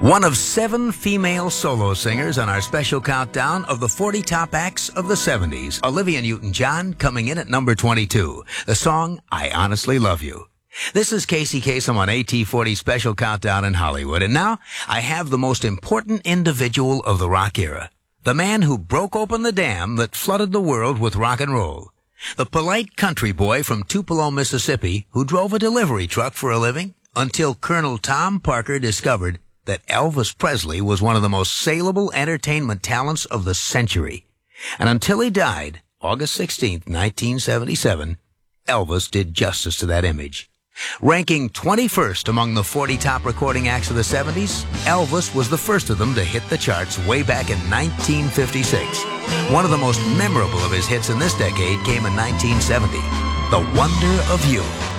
One of 7 female solo singers on our special countdown of the 40 top acts of the 70s. Olivia Newton-John coming in at number 22. The song, I Honestly Love You. This is Casey Kasem on AT40 Special Countdown in Hollywood. And now, I have the most important individual of the rock era. The man who broke open the dam that flooded the world with rock and roll. The polite country boy from Tupelo, Mississippi, who drove a delivery truck for a living until Colonel Tom Parker discovered that Elvis Presley was one of the most saleable entertainment talents of the century. And until he died, August 16th, 1977, Elvis did justice to that image. Ranking 21st among the 40 top recording acts of the 70s, Elvis was the first of them to hit the charts way back in 1956. One of the most memorable of his hits in this decade came in 1970, The Wonder of You.